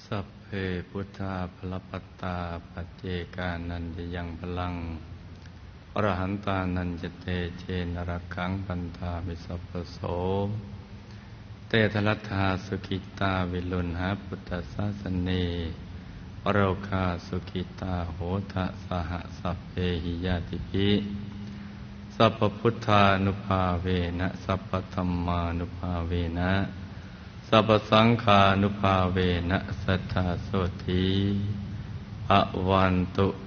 สัพเพพุทธาภลปัตตาปัจเจกานันจะยังพลังอรหันตานันจะเตเชนรักขังปันธามิสัพพโสเตทลัทธาสุขิตาวิลุณหาพุทธศาสเนโรคาสุขิตาโหทะสหสัพเพหิยาติภิสัพพพุทธานุภาเวนะสัพพธัมมานุภาเวนะสัพพสังฆานุภาเวนะสัทธาโสธีภวันตุ